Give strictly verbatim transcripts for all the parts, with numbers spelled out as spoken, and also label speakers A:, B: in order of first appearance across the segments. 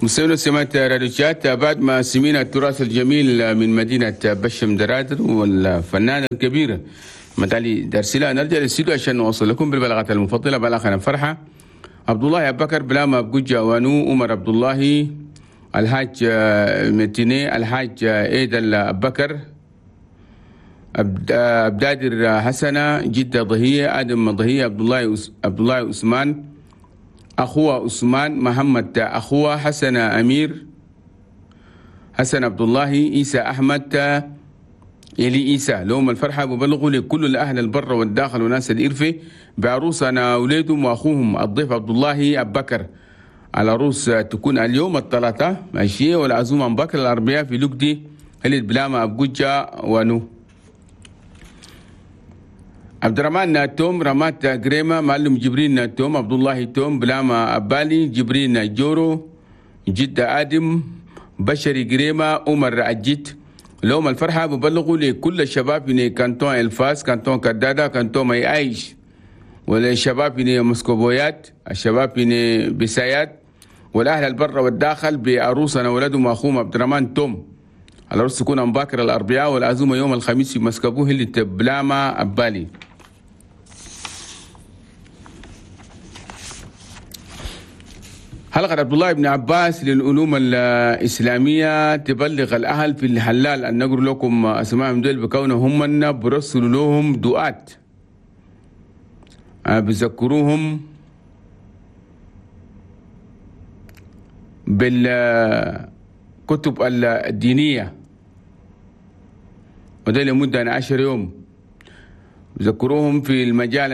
A: مستمعينا سمعت راديوشات بعد ما سمينا التراث الجميل من مدينة بشم درادر والفنانة الكبيرة متالي دارسلا. نرجع للاستوديو عشان نوصل لكم بالبلاغات المفضلة بلاغنا فرحة عبد الله أبو بكر بلام بقجة وانو عمر عبد الله الحاج متيني الحاج ايدل أبو بكر أبدادر حسنة جدة ضهية آدم ضهية عبد الله عبد الله عثمان أخوه عثمان محمد أخوه حسن أمير حسن عبد الله عيسى أحمد إلي عيسى لهم الفرحة ببلغوا لكل الأهل البر والداخل وناس الإرفة بعروسنا أولادهم وأخوهم الضيف عبد الله أبو بكر. العروس تكون اليوم الثلاثاء ماشية والعزومة من بكر الأربعاء في لقدي هل بلامة أبو جوجة ونو. عبد الرحمن ناتوم رمات قريمة معلم جبريل ناتوم عبد الله توم بلاما أبالي جبريل جورو جدة آدم بشري قريمة عمر عجيت لهم الفرحة ببلغوا لكل الشباب في كانتون الفاس كانتون كدادا كانتون ماي عايش والشباب في مسكوبويات الشباب في بسايات والأهل البر والداخل بعروسنا ولدهم وأخوهم عبد الرحمن توم. العروس تكون باكر الأربعاء والعزومة يوم الخميس في مسكبوه اللي بلاما أبالي. حلقة عبد الله بن عباس للعلوم الإسلامية تبلغ الأهل في الحلال أن نقول لكم أسمائهم دول بكونهم من برسلوا لهم دعاة بذكروهم بالكتب الدينية وده لمدة عشر يوم بذكروهم في المجال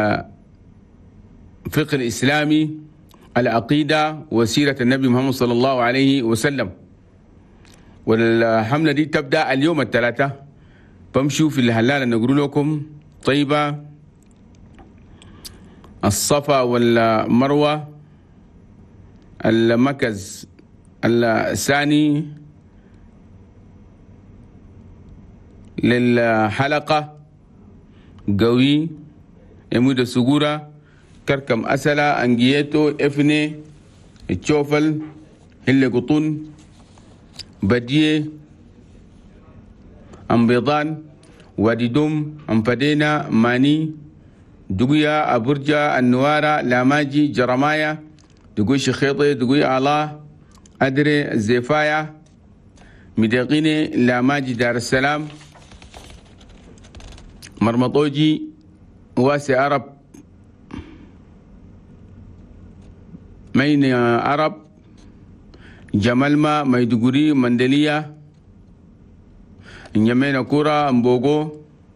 A: الفقه الإسلامي العقيدة وسيرة النبي محمد صلى الله عليه وسلم. والحملة دي تبدأ اليوم الثلاثاء بمشوا في الهلال نقول لكم طيبة الصفا والمروة المركز الثاني للحلقة قوي يمود السجورة كركم أسلا أنجيتو إفني الشوفل هل قطن بديه أم بيضان وادي دوم أم فدينا ماني دقيا أبرجا النوارة لاماجي جرمايا دقوي شخيطي دقوي الله أدري الزيفايا مدقيني لاماجي دار السلام مرمطوجي واسي عرب مين عرب جمالما ميدوغوري مندلية نيمينا كورا مبوغو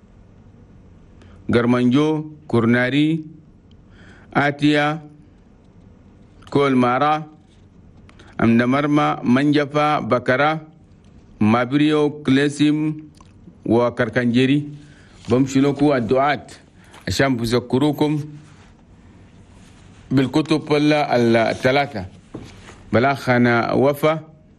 A: غرمانجو كورناري آتيا كول مارا أمدمرما منجفا بكرا مابريو كلاسيم وكركنجيري بمشلوكو الدعاة عشان بذكروكم بالكتب الثلاثة بلاخنا وفا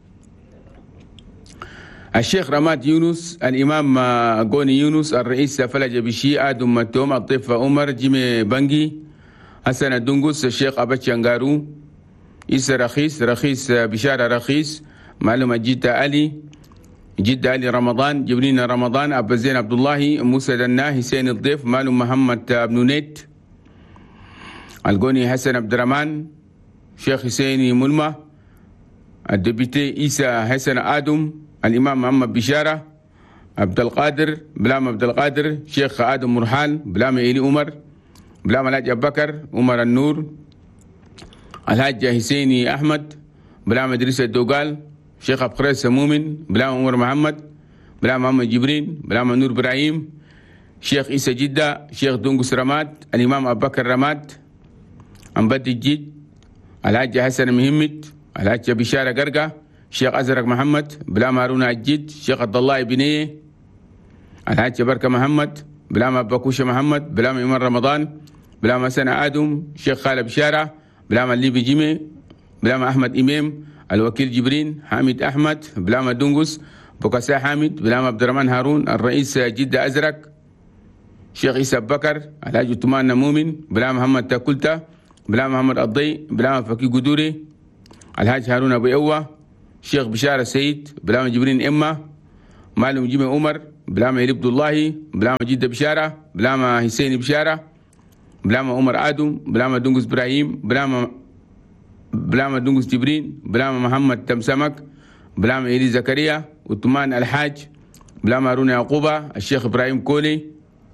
A: الشيخ رماد يونس الإمام قوني يونس الرئيس فلج بشي آدم متوم الطيف عمر جيمي بنجي حسن الدنقس الشيخ أبتش انغارو إيسا رخيص رخيص بشارة رخيص معلومة جدة علي جدة علي رمضان جبرين رمضان أبا زين عبد الله موسى دنا حسين الضيف معلوم محمد بن نيت القوني حسن عبد الرحمن شيخ حسيني ملمة الدبيتي عيسى حسن آدم الإمام محمد بشارة عبد القادر بلام عبد القادر شيخ آدم مرحال بلام إيلي عمر بلام الحاج أبو بكر عمر النور الحاج حسيني أحمد بلام إدريس الدوغال شيخ أبقريس مؤمن بلام عمر محمد بلام محمد جبرين بلام نور إبراهيم شيخ عيسى جدة شيخ دونغس رماد الإمام أبو بكر رماد أنبدي الجيد الحاج حسن مهمد الحاج بشارة قرقة شيخ أزرق محمد بلام هارون الجيد شيخ عبد الله بنيه الحاج بركة محمد بلام أباكوشة محمد بلام إمام رمضان بلام حسن آدم شيخ خالد بشارة بلام الليبي جيمي بلام أحمد إمام الوكيل جبرين حامد أحمد بلام دونغوس بوكاسا حامد بلام عبد الرحمن هارون الرئيس جدة أزرق شيخ عيسى بكر الحاج عثمان مؤمن بلام محمد تاكلتا بلا محمد الضي بلا فكي قدوري الحاج هارون أبو يوة، شيخ بشارة سيد، بلام جبرين إما، معلم جيمي عمر، بلام عبد الله، بلام جدة بشارة، بلام حسين بشارة، بلام عمر آدم، بلام دنقس إبراهيم، بلام بلام دنقس جبرين، بلام محمد تمسمك، بلام إيلي زكريا، وثمان الحاج، بلام هارون يعقوبة، الشيخ إبراهيم كولي،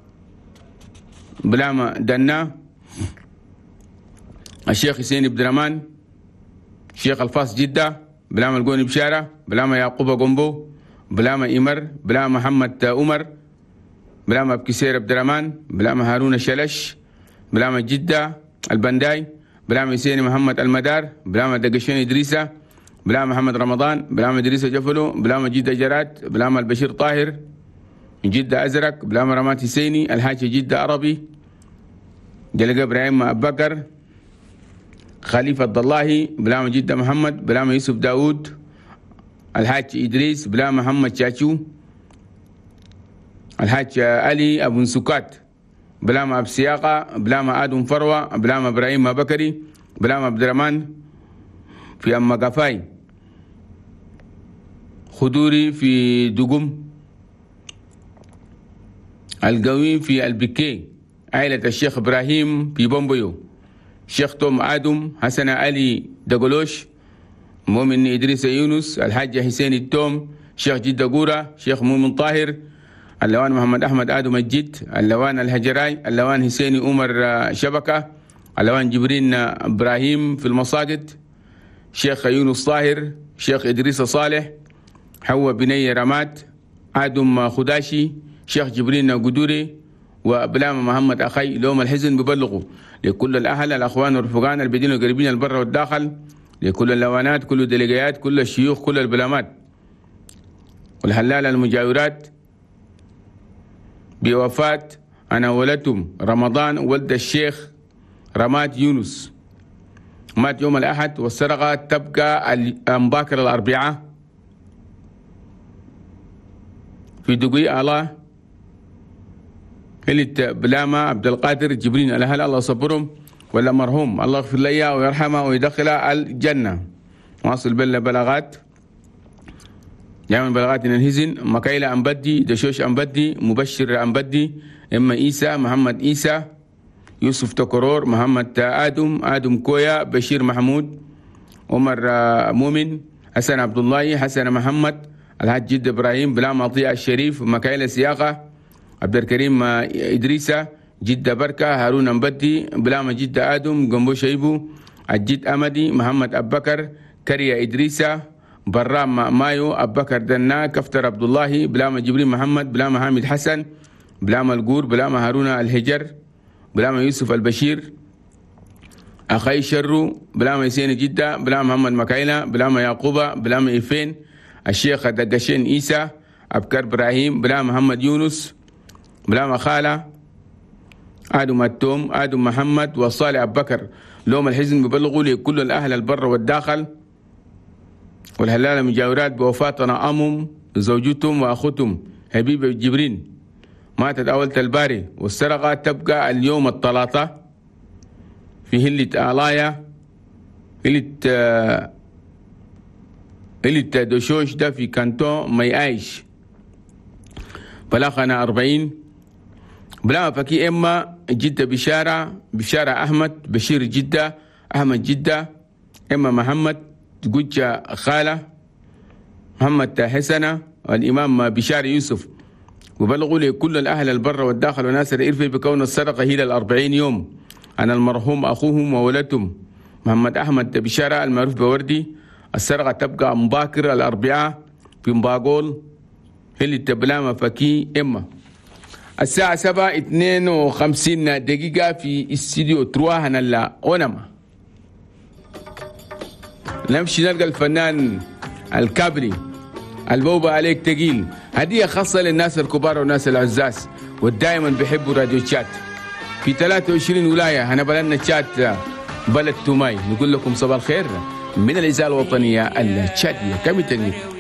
A: بلام دنا، الشيخ حسين عبد الرحمن، الشيخ الفاس جدة، بلام القوني بشارة، بلام يعقوب قنبو، بلام إمر، بلام محمد عمر، بلام أبكسير عبد الرحمن، بلام هارون الشلش، بلام جدة البنداي، بلام حسين محمد المدار، بلام دقشين إدريسة، بلام محمد رمضان، بلام إدريسة جفلو، بلام جدة جرات، بلام البشير طاهر، جدة أزرق، بلام رمات حسيني، الحاج جدة عربي، جلقة إبراهيم أبو بكر، خليفة الضلاهي، بلام جدة محمد، بلام يوسف داود، الحاج إدريس، بلام محمد شاشو، الحاج علي أبو نسكات، بلام أبو سياقة، بلام آدم فروة، بلام إبراهيم بكري، بلام عبد الرحمن في أم قفاي، خدوري في دقم، القوي في البكي، عائلة الشيخ إبراهيم في بومبيو، شيخ توم آدم، حسن علي دقلوش، مؤمن إدريس يونس، الحاج حسين التوم، شيخ جدة قورة، شيخ مؤمن طاهر، اللوان محمد أحمد آدم الجد، اللوان الهجراي، اللوان حسيني عمر شبكة، اللوان جبرين إبراهيم في المصاقد، شيخ يونس طاهر، شيخ إدريس صالح، حوا بني رمات، آدم خداشي، شيخ جبرين قدوري، وبلام محمد أخي. لهم الحزن ببلغوا لكل الأهل الأخوان والرفقان البدين والقريبين البر والداخل، لكل اللوانات، كل الدلقيات، كل الشيوخ، كل البلامات والهلال المجاورات بوفاة أنا ولدتم رمضان ولد الشيخ رمات يونس، مات يوم الأحد، والسرقة تبقى مباكر الأربعاء في دقي الله هلت بلامة عبد القادر جبرين الأهل الله صبرهم، ولا مرحوم الله يغفر لها ويرحمها ويدخلها الجنة. واصل بلا بلاغات يعمل بلاغات من الهزن، مكايلة أنبدي، دشوش أنبدي، مبشر أنبدي، إما إيسى محمد إيسى، يوسف تكرور، محمد آدم آدم كويا، بشير محمود، عمر مؤمن، حسن عبد الله، حسن محمد، الحاج جد إبراهيم، بلام عطية الشريف، مكايلة سياقة، عبد الكريم إدريسة، جدة بركة، هارون أنبدي، بلام جدة آدم، قنبو شيبو، الجد أمدي، محمد أبو بكر، كريا إدريسة، برام مايو، أبو بكر دنا، كفتر عبد الله، بلام جبريل محمد، بلام حامد حسن، بلام القور، بلام هارون الهجر، بلام يوسف البشير، أخي شرو، بلام يسين جدة، بلام محمد مكايلة، بلام يعقوبة، بلام إيفين، الشيخ دقشين إيسى، أبكر إبراهيم، بلام محمد يونس، بلام خالة، آدم التوم، آدم محمد، وصالح أبو بكر. لهم الحزن ببلغوا لكل الأهل البر والداخل والهلال المجاورات بوفاتنا أمهم زوجتهم وأخوتهم حبيبة جبرين، ماتت أولة الباري، والسرقة تبقى اليوم الثلاثة في هلة آلايا، هلة هلة دشوش ده في كانتون ميعايش، بلاغنا أربعين. بلا فكي إما جدة بشارة، بشارة أحمد، بشير جدة، أحمد جدة، إما محمد تقول خالة، محمد حسنة، والإمام بشار يوسف. وبلغوا لكل الأهل البر والداخل وناس الإرفي بكون السرقة هي الأربعين يوم أنا المرحوم أخوهم وولدتهم محمد أحمد بشارة المعروف بوردي. السرقة تبقى مباكر الأربعاء في مباقول هلي تبلامة فكي إما الساعة سبعة اثنين وخمسين دقيقة في استديو ترواه نلا أونما. نمشي نلقى الفنان الكابري البوبة عليك تقيل، هدية خاصة للناس الكبار والناس العزاز والدائما بيحبوا راديو تشات في ثلاثة وعشرين ولاية. هنا بلدنا تشات بلد توماي، نقول لكم صباح الخير من الإذاعة الوطنية التشاتية. كم تقنيك